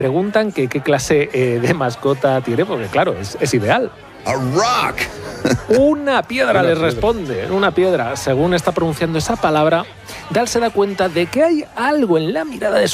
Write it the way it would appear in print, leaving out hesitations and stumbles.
preguntan que qué clase de mascota tiene, porque claro, es ideal. A rock. Una piedra les responde, una piedra. Según está pronunciando esa palabra, Dal se da cuenta de que hay algo en la mirada de